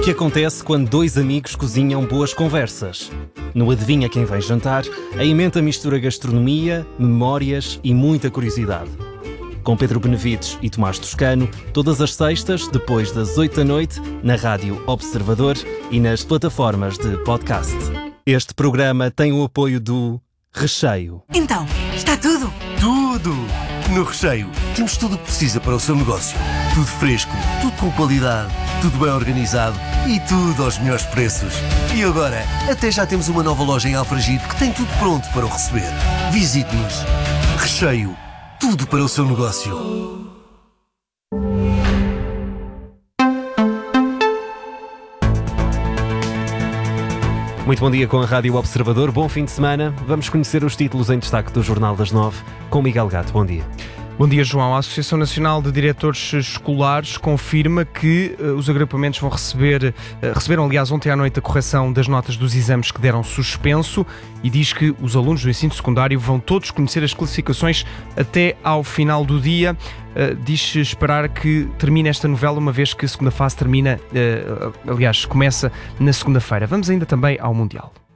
que acontece quando dois amigos cozinham boas conversas. No Adivinha Quem Vem Jantar, a emenda mistura gastronomia, memórias e muita curiosidade. Com Pedro Benevides e Tomás Toscano, todas as sextas, depois das 8 da noite, na Rádio Observador e nas plataformas de podcast. Este programa tem o apoio do Recheio. Então, está tudo? Tudo! No Recheio temos tudo o que precisa para o seu negócio. Tudo fresco, tudo com qualidade, tudo bem organizado e tudo aos melhores preços. E agora, até já temos uma nova loja em Alfragide que tem tudo pronto para o receber. Visite-nos. Recheio. Tudo para o seu negócio. Muito bom dia com a Rádio Observador, bom fim de semana. Vamos conhecer os títulos em destaque do Jornal das 9 com Miguel Gato. Bom dia. Bom dia, João. A Associação Nacional de Diretores Escolares confirma que os agrupamentos receberam, aliás, ontem à noite a correção das notas dos exames que deram suspenso e diz que os alunos do ensino secundário vão todos conhecer as classificações até ao final do dia. Diz esperar que termine esta novela, uma vez que a segunda fase começa na segunda-feira. Vamos ainda também ao Mundial.